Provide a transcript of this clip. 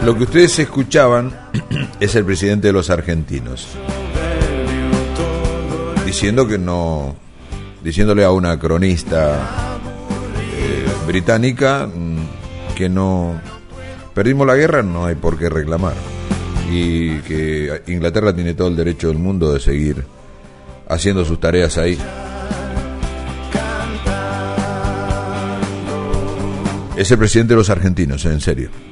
Lo que ustedes escuchaban es el presidente de los argentinos diciéndole a una cronista británica que no perdimos la guerra, no hay por qué reclamar, y que Inglaterra tiene todo el derecho del mundo de seguir haciendo sus tareas ahí. Es el presidente de los argentinos, en serio.